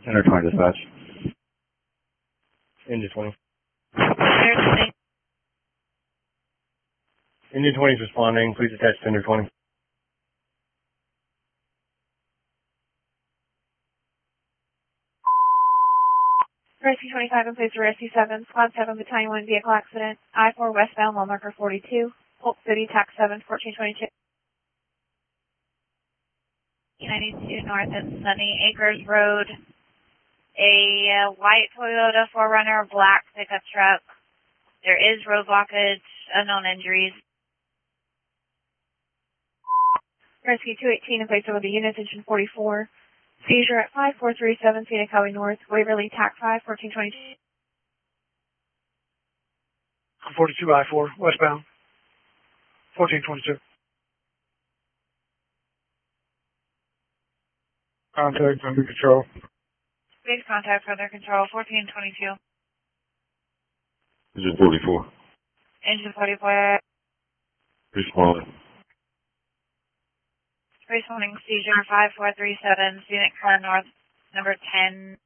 Center 20 dispatch. Engine 20. Engine 20 is responding. Please attach Center 20. Rescue 25 in place for Rescue 7, Squad 7, Battalion 1 vehicle accident, I-4 westbound, mile marker 42, Polk City, TAC 7, 1422. 92 north at Sunny Acres Road. A white Toyota 4Runner, black pickup truck. There is road blockage, unknown injuries. Rescue 218 in place over the unit, engine 44. Seizure at 5437 Scenic Highway North, Waverly, TAC 5, 1422. 42 I-4, westbound, 1422. Contact under control. Base contact further control, 1422. Engine 44. Engine 44. Responding. Responding seizure 5437 Scenic Highway North, number 10.